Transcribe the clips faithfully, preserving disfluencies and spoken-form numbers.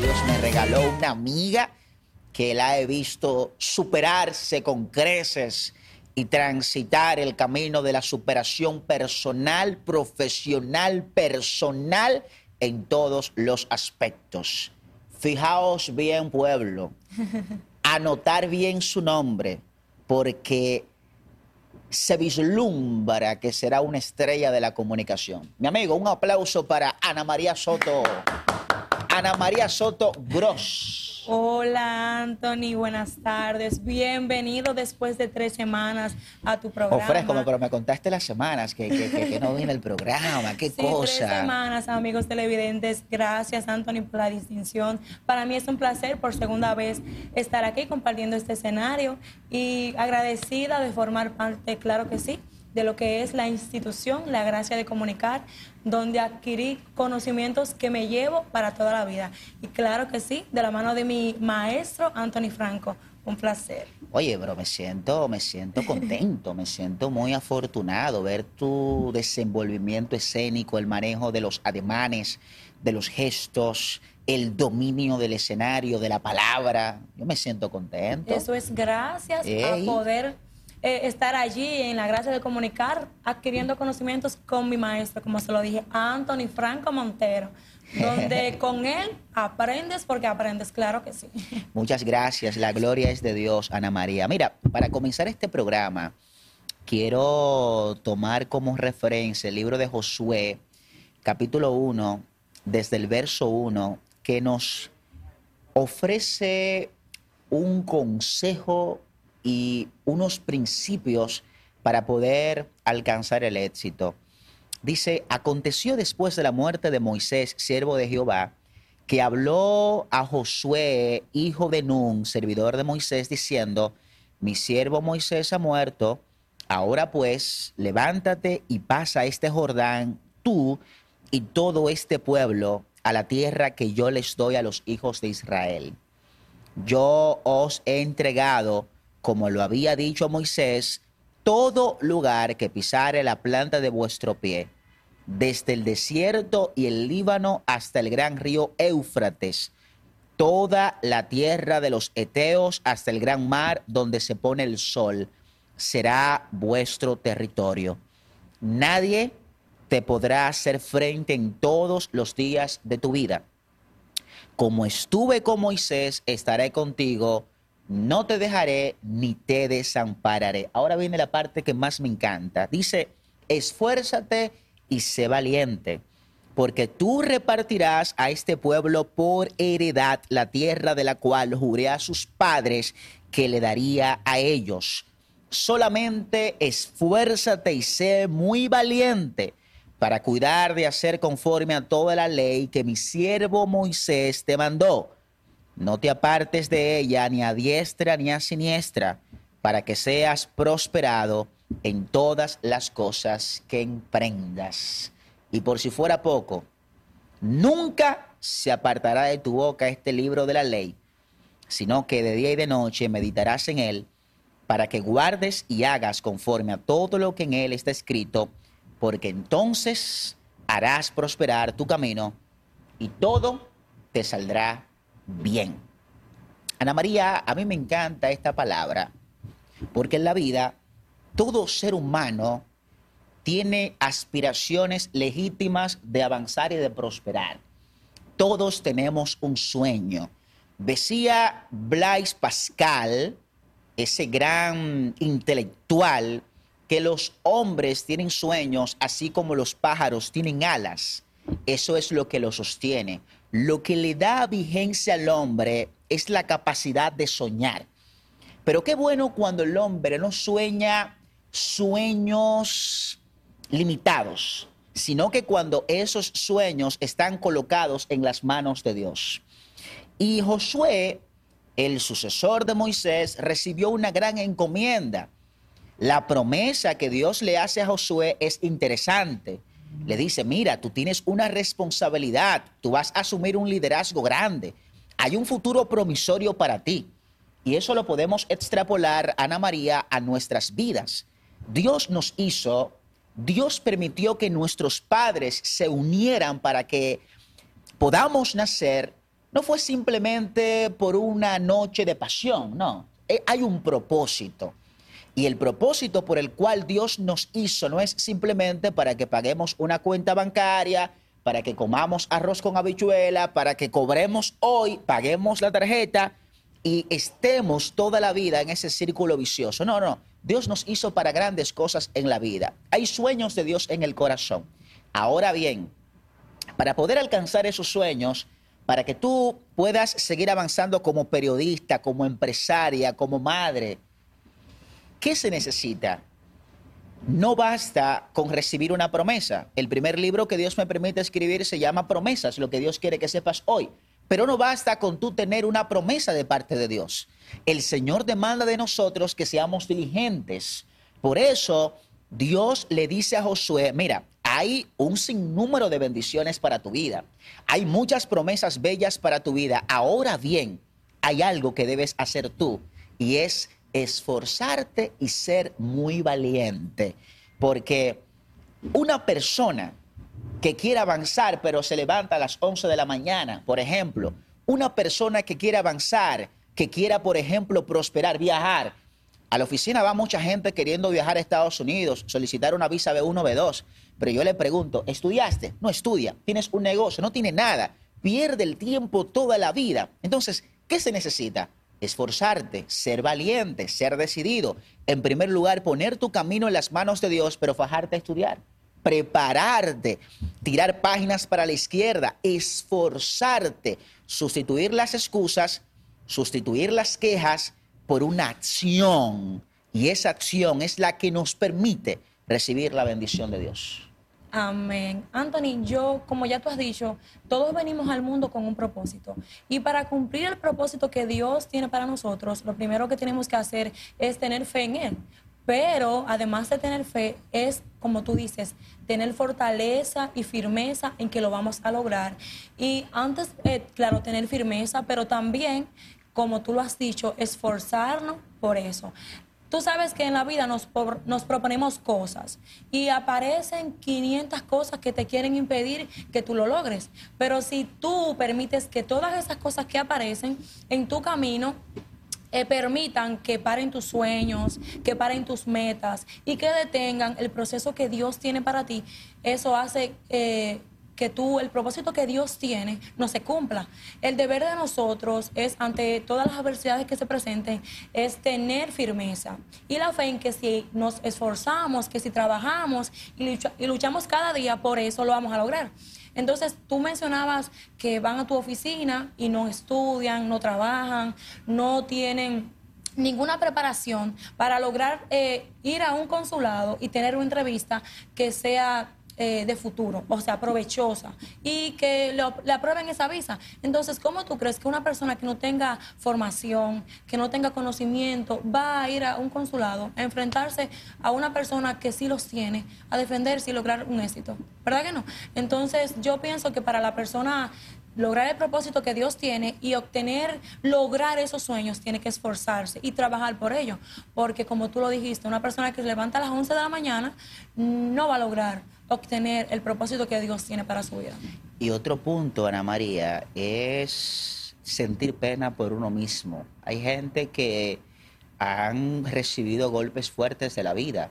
Dios me regaló una amiga que la he visto superarse con creces y transitar el camino de la superación personal, profesional, personal, en todos los aspectos. Fijaos bien, pueblo, anotar bien su nombre, porque se vislumbra que será una estrella de la comunicación. Mi amigo, un aplauso para Ana María Soto. Ana María Soto Gross. Hola, Anthony, buenas tardes. Bienvenido después de tres semanas a tu programa. Ofrézcome, pero me contaste las semanas que, que, que, que no vine el programa. Qué sí, cosa. Tres semanas, amigos televidentes. Gracias, Anthony, por la distinción. Para mí es un placer por segunda vez estar aquí compartiendo este escenario y agradecida de formar parte, claro que sí, de lo que es la institución, la Gracia de Comunicar, donde adquirí conocimientos que me llevo para toda la vida. Y claro que sí, de la mano de mi maestro, Anthony Franco. Un placer. Oye, pero me siento, me siento contento, me siento muy afortunado ver tu desenvolvimiento escénico, el manejo de los ademanes, de los gestos, el dominio del escenario, de la palabra. Yo me siento contento. Eso es gracias Ey. a poder Eh, estar allí en la Gracia de Comunicar, adquiriendo conocimientos con mi maestro, como se lo dije, Anthony Franco Montero, donde con él aprendes porque aprendes, claro que sí. Muchas gracias, la gloria es de Dios, Ana María. Mira, para comenzar este programa, quiero tomar como referencia el libro de Josué, capítulo uno, desde el verso uno, que nos ofrece un consejo y unos principios para poder alcanzar el éxito. Dice, aconteció después de la muerte de Moisés, siervo de Jehová, que habló a Josué, hijo de Nun, servidor de Moisés, diciendo, mi siervo Moisés ha muerto, ahora pues, levántate y pasa este Jordán, tú y todo este pueblo, a la tierra que yo les doy a los hijos de Israel. Yo os he entregado, como lo había dicho Moisés, todo lugar que pisare la planta de vuestro pie, desde el desierto y el Líbano hasta el gran río Éufrates, toda la tierra de los heteos hasta el gran mar donde se pone el sol, será vuestro territorio. Nadie te podrá hacer frente en todos los días de tu vida. Como estuve con Moisés, estaré contigo, no te dejaré ni te desampararé. Ahora viene la parte que más me encanta. Dice, esfuérzate y sé valiente, porque tú repartirás a este pueblo por heredad la tierra de la cual juré a sus padres que le daría a ellos. Solamente esfuérzate y sé muy valiente para cuidar de hacer conforme a toda la ley que mi siervo Moisés te mandó. No te apartes de ella ni a diestra ni a siniestra, para que seas prosperado en todas las cosas que emprendas. Y por si fuera poco, nunca se apartará de tu boca este libro de la ley, sino que de día y de noche meditarás en él, para que guardes y hagas conforme a todo lo que en él está escrito, porque entonces harás prosperar tu camino y todo te saldrá bien. Ana María, a mí me encanta esta palabra, porque en la vida todo ser humano tiene aspiraciones legítimas de avanzar y de prosperar. Todos tenemos un sueño. Decía Blaise Pascal, ese gran intelectual, que los hombres tienen sueños así como los pájaros tienen alas. Eso es lo que lo sostiene. Lo que le da vigencia al hombre es la capacidad de soñar. Pero qué bueno cuando el hombre no sueña sueños limitados, sino que cuando esos sueños están colocados en las manos de Dios. Y Josué, el sucesor de Moisés, recibió una gran encomienda. La promesa que Dios le hace a Josué es interesante. Le dice, mira, tú tienes una responsabilidad, tú vas a asumir un liderazgo grande, hay un futuro promisorio para ti. Y eso lo podemos extrapolar, Ana María, a nuestras vidas. Dios nos hizo, Dios permitió que nuestros padres se unieran para que podamos nacer no fue simplemente por una noche de pasión, no. Eh, Hay un propósito. Y el propósito por el cual Dios nos hizo no es simplemente para que paguemos una cuenta bancaria, para que comamos arroz con habichuela, para que cobremos hoy, paguemos la tarjeta y estemos toda la vida en ese círculo vicioso. No, no. Dios nos hizo para grandes cosas en la vida. Hay sueños de Dios en el corazón. Ahora bien, para poder alcanzar esos sueños, para que tú puedas seguir avanzando como periodista, como empresaria, como madre, ¿qué se necesita? No basta con recibir una promesa. El primer libro que Dios me permite escribir se llama Promesas, lo que Dios quiere que sepas hoy. Pero no basta con tú tener una promesa de parte de Dios. El Señor demanda de nosotros que seamos diligentes. Por eso Dios le dice a Josué, mira, hay un sinnúmero de bendiciones para tu vida. Hay muchas promesas bellas para tu vida. Ahora bien, hay algo que debes hacer tú y es esforzarte y ser muy valiente. Porque una persona que quiere avanzar pero se levanta a las once de la mañana, por ejemplo, una persona que quiere avanzar, que quiera, por ejemplo, prosperar, viajar. A la oficina va mucha gente queriendo viajar a Estados Unidos, solicitar una visa B uno, B dos. Pero yo le pregunto, ¿estudiaste? No estudia. ¿Tienes un negocio? No tiene nada. Pierde el tiempo toda la vida. Entonces, ¿qué se necesita? Esforzarte, ser valiente, ser decidido. En primer lugar, poner tu camino en las manos de Dios, pero fajarte a estudiar. Prepararte, tirar páginas para la izquierda, esforzarte, sustituir las excusas, sustituir las quejas por una acción. Y esa acción es la que nos permite recibir la bendición de Dios. Amén. Anthony, yo, como ya tú has dicho, todos venimos al mundo con un propósito. Y para cumplir el propósito que Dios tiene para nosotros, lo primero que tenemos que hacer es tener fe en Él. Pero además de tener fe, es, como tú dices, tener fortaleza y firmeza en que lo vamos a lograr. Y antes, eh, claro, tener firmeza, pero también, como tú lo has dicho, esforzarnos por eso. Tú sabes que en la vida nos, nos proponemos cosas y aparecen quinientas cosas que te quieren impedir que tú lo logres. Pero si tú permites que todas esas cosas que aparecen en tu camino eh, permitan que paren tus sueños, que paren tus metas y que detengan el proceso que Dios tiene para ti, eso hace Eh, que tú, el propósito que Dios tiene, no se cumpla. El deber de nosotros es, ante todas las adversidades que se presenten, es tener firmeza. Y la fe en que si nos esforzamos, que si trabajamos y, lucha, y luchamos cada día, por eso lo vamos a lograr. Entonces, tú mencionabas que van a tu oficina y no estudian, no trabajan, no tienen ninguna preparación para lograr eh, ir a un consulado y tener una entrevista que sea Eh, de futuro, o sea, provechosa, y que le, le aprueben esa visa. Entonces, ¿cómo tú crees que una persona que no tenga formación, que no tenga conocimiento, va a ir a un consulado a enfrentarse a una persona que sí los tiene, a defenderse y lograr un éxito? ¿Verdad que no? Entonces, yo pienso que para la persona lograr el propósito que Dios tiene y obtener, lograr esos sueños, tiene que esforzarse y trabajar por ello. Porque como tú lo dijiste, una persona que se levanta a las once de la mañana no va a lograr obtener el propósito que Dios tiene para su vida. Y otro punto, Ana María, es sentir pena por uno mismo. Hay gente que han recibido golpes fuertes de la vida,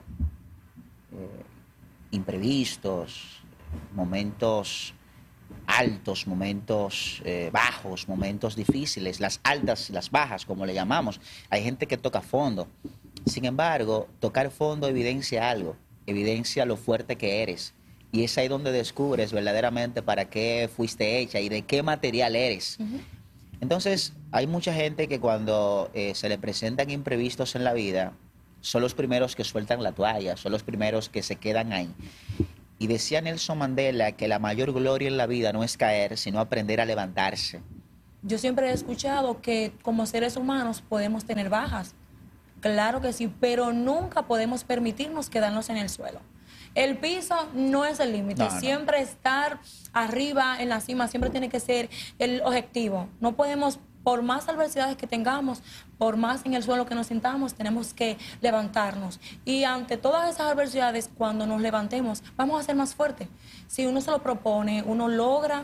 eh, imprevistos, momentos altos, momentos eh, bajos, momentos difíciles, las altas y las bajas, como le llamamos. Hay gente que toca fondo. Sin embargo, tocar fondo evidencia algo, evidencia lo fuerte que eres. Y es ahí donde descubres verdaderamente para qué fuiste hecha y de qué material eres. Uh-huh. Entonces, hay mucha gente que cuando eh, se le presentan imprevistos en la vida, son los primeros que sueltan la toalla, son los primeros que se quedan ahí. Y decía Nelson Mandela que la mayor gloria en la vida no es caer, sino aprender a levantarse. Yo siempre he escuchado que como seres humanos podemos tener bajas. Claro que sí, pero nunca podemos permitirnos quedarnos en el suelo. El piso no es el límite. No, no. Siempre estar arriba, en la cima, siempre tiene que ser el objetivo. No podemos, por más adversidades que tengamos, por más en el suelo que nos sintamos, tenemos que levantarnos. Y ante todas esas adversidades, cuando nos levantemos, vamos a ser más fuertes. Si uno se lo propone, uno logra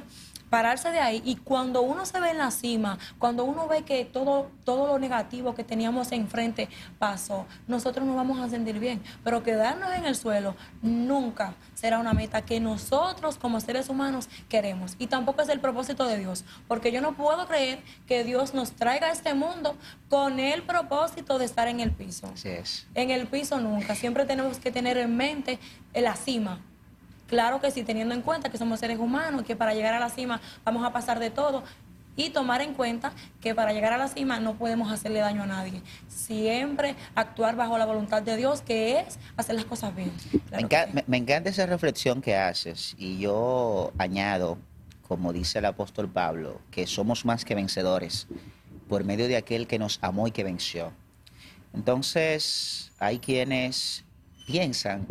pararse de ahí, y cuando uno se ve en la cima, cuando uno ve que todo, todo lo negativo que teníamos enfrente pasó, nosotros nos vamos a sentir bien, pero quedarnos en el suelo nunca será una meta que nosotros como seres humanos queremos, y tampoco es el propósito de Dios, porque yo no puedo creer que Dios nos traiga a este mundo con el propósito de estar en el piso. Así es. En el piso nunca, siempre tenemos que tener en mente la cima. Claro que sí, teniendo en cuenta que somos seres humanos, que para llegar a la cima vamos a pasar de todo, y tomar en cuenta que para llegar a la cima no podemos hacerle daño a nadie. Siempre actuar bajo la voluntad de Dios, que es hacer las cosas bien. Claro me, enca sí. me, me encanta esa reflexión que haces, y yo añado, como dice el apóstol Pablo, que somos más que vencedores por medio de aquel que nos amó y que venció. Entonces, hay quienes piensan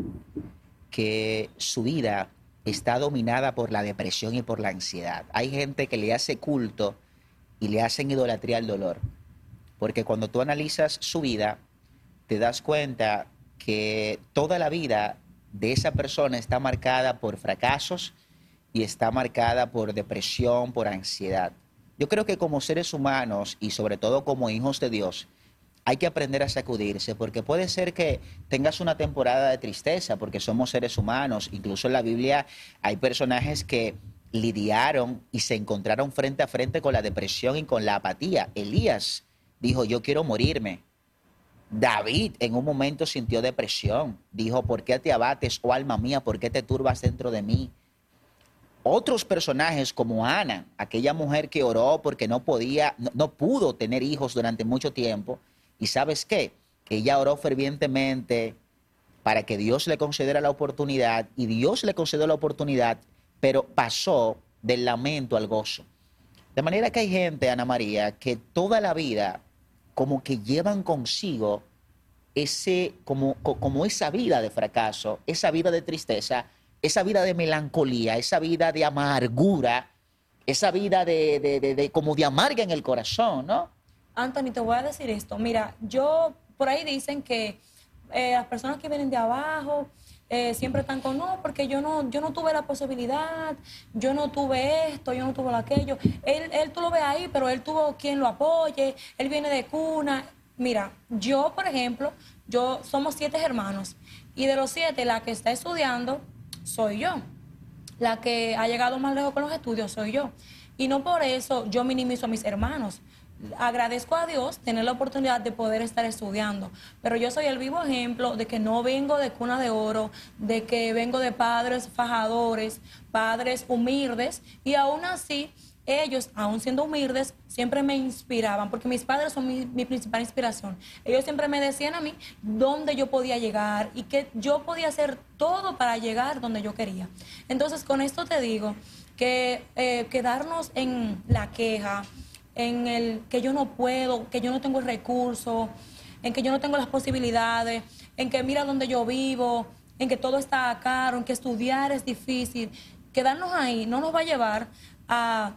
que su vida está dominada por la depresión y por la ansiedad. Hay gente que le hace culto y le hacen idolatría al dolor, porque cuando tú analizas su vida, te das cuenta que toda la vida de esa persona está marcada por fracasos y está marcada por depresión, por ansiedad. Yo creo que como seres humanos y sobre todo como hijos de Dios, hay que aprender a sacudirse, porque puede ser que tengas una temporada de tristeza, porque somos seres humanos. Incluso en la Biblia hay personajes que lidiaron y se encontraron frente a frente con la depresión y con la apatía. Elías dijo, yo quiero morirme. David en un momento sintió depresión. Dijo, ¿por qué te abates, oh alma mía? ¿Por qué te turbas dentro de mí? Otros personajes como Ana, aquella mujer que oró porque no podía, no, no pudo tener hijos durante mucho tiempo. ¿Y sabes qué? Ella oró fervientemente para que Dios le concediera la oportunidad, y Dios le concedió la oportunidad, pero pasó del lamento al gozo. De manera que hay gente, Ana María, que toda la vida como que llevan consigo ese, como, como esa vida de fracaso, esa vida de tristeza, esa vida de melancolía, esa vida de amargura, esa vida de, de, de, de como de amarga en el corazón, ¿no? Anthony, te voy a decir esto. Mira, yo, por ahí dicen que eh, las personas que vienen de abajo eh, siempre están con, no, porque yo no, yo no tuve la posibilidad, yo no tuve esto, yo no tuve aquello. Él, él tú lo ves ahí, pero él tuvo quien lo apoye, él viene de cuna. Mira, yo, por ejemplo, yo somos siete hermanos, y de los siete, la que está estudiando soy yo. La que ha llegado más lejos con los estudios soy yo. Y no por eso yo minimizo a mis hermanos. Agradezco a Dios tener la oportunidad de poder estar estudiando, pero yo soy el vivo ejemplo de que no vengo de cuna de oro, de que vengo de padres fajadores, padres humildes, y aún así ellos, aún siendo humildes, siempre me inspiraban, porque mis padres son mi, mi principal inspiración. Ellos siempre me decían a mí dónde yo podía llegar y que yo podía hacer todo para llegar donde yo quería. Entonces, con esto te digo que eh, quedarnos en la queja, en el que yo no puedo, que yo no tengo el recurso, en que yo no tengo las posibilidades, en que mira donde yo vivo, en que todo está caro, en que estudiar es difícil. Quedarnos ahí no nos va a llevar a,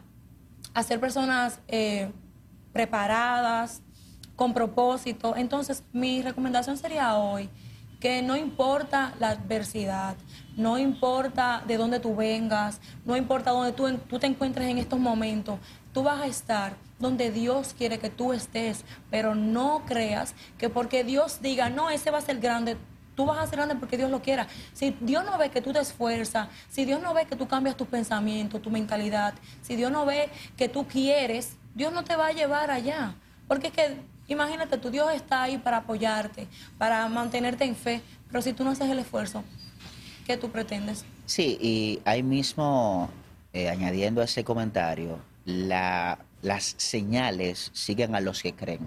a ser personas eh, preparadas, con propósito. Entonces, mi recomendación sería hoy que no importa la adversidad, no importa de dónde tú vengas, no importa dónde tú, tú te encuentres en estos momentos, tú vas a estar donde Dios quiere que tú estés, pero no creas que porque Dios diga, no, ese va a ser grande, tú vas a ser grande porque Dios lo quiera. Si Dios no ve que tú te esfuerzas, si Dios no ve que tú cambias tus pensamientos, tu mentalidad, si Dios no ve que tú quieres, Dios no te va a llevar allá. Porque es que, imagínate, tu Dios está ahí para apoyarte, para mantenerte en fe, pero si tú no haces el esfuerzo, ¿qué tú pretendes? Sí, y ahí mismo, eh, añadiendo a ese comentario, la, las señales siguen a los que creen.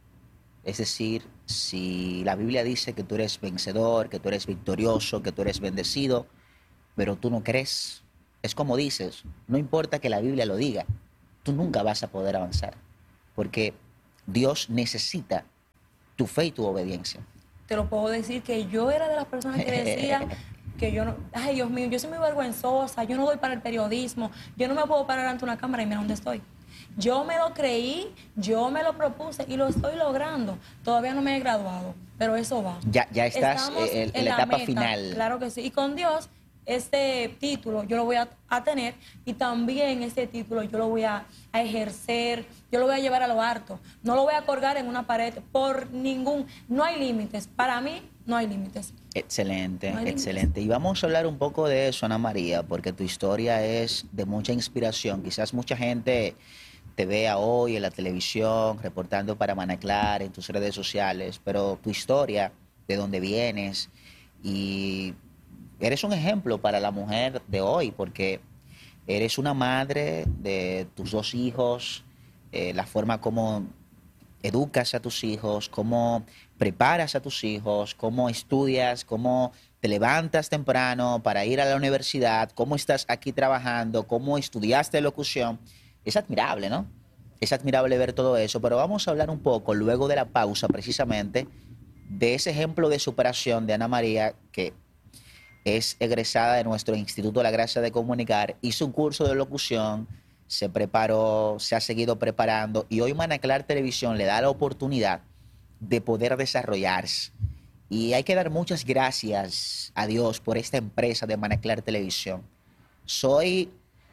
Es decir, si la Biblia dice que tú eres vencedor, que tú eres victorioso, que tú eres bendecido, pero tú no crees, es como dices, no importa que la Biblia lo diga, tú nunca vas a poder avanzar, porque Dios necesita tu fe y tu obediencia. Te lo puedo decir que yo era de las personas que decía que yo no, ay Dios mío, yo soy muy vergüenzosa, yo no doy para el periodismo, yo no me puedo parar ante una cámara y mira dónde estoy. Yo me lo creí, yo me lo propuse y lo estoy logrando. Todavía no me he graduado, pero eso va. Ya, ya estás Estamos eh, en, en la la etapa meta, final. claro que sí. Y con Dios este título yo lo voy a, a tener y también este título yo lo voy a, a ejercer, yo lo voy a llevar a lo harto. No lo voy a colgar en una pared por ningún... No hay límites. Para mí, no hay límites. Excelente, No hay excelente. límites. Y vamos a hablar un poco de eso, Ana María, porque tu historia es de mucha inspiración. Quizás mucha gente te vea hoy en la televisión, reportando para Manaclar, en tus redes sociales, pero tu historia, de dónde vienes, y eres un ejemplo para la mujer de hoy, porque eres una madre de tus dos hijos, eh, la forma como educas a tus hijos, cómo preparas a tus hijos, cómo estudias, cómo te levantas temprano para ir a la universidad, cómo estás aquí trabajando, cómo estudiaste locución. Es admirable, ¿no? Es admirable ver todo eso, pero vamos a hablar un poco, luego de la pausa, precisamente, de ese ejemplo de superación de Ana María, que es egresada de nuestro Instituto La Gracia de Comunicar, hizo un curso de locución, se preparó, se ha seguido preparando y hoy Manaclar Televisión le da la oportunidad de poder desarrollarse. Y hay que dar muchas gracias a Dios por esta empresa de Manaclar Televisión. Soy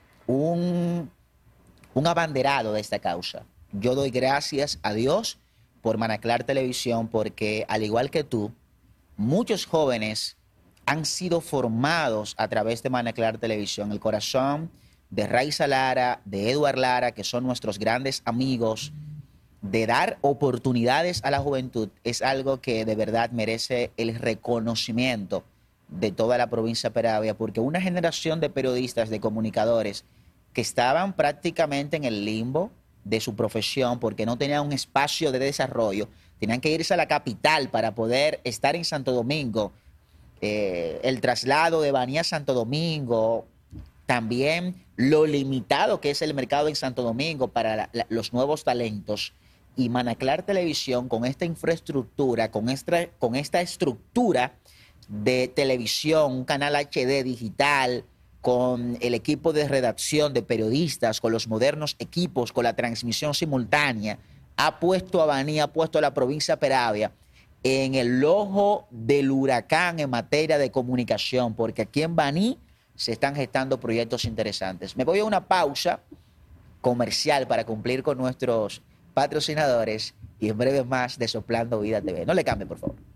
un, un abanderado de esta causa. Yo doy gracias a Dios por Manaclar Televisión porque, al igual que tú, muchos jóvenes han sido formados a través de Manaclar Televisión. El corazón de Raiza Lara, de Eduard Lara, que son nuestros grandes amigos, de dar oportunidades a la juventud, es algo que de verdad merece el reconocimiento de toda la provincia de Peravia, porque una generación de periodistas, de comunicadores, que estaban prácticamente en el limbo de su profesión porque no tenían un espacio de desarrollo, tenían que irse a la capital para poder estar en Santo Domingo, eh, el traslado de Baní a Santo Domingo, también lo limitado que es el mercado en Santo Domingo para la, la, los nuevos talentos. Y Manaclar Televisión, con esta infraestructura, con esta, con esta estructura de televisión, un canal H D digital, con el equipo de redacción de periodistas, con los modernos equipos, con la transmisión simultánea, ha puesto a Baní, ha puesto a la provincia de Peravia en el ojo del huracán en materia de comunicación, porque aquí en Baní se están gestando proyectos interesantes. Me voy a una pausa comercial para cumplir con nuestros patrocinadores y en breve más de Soplando Vida T V. No le cambie, por favor.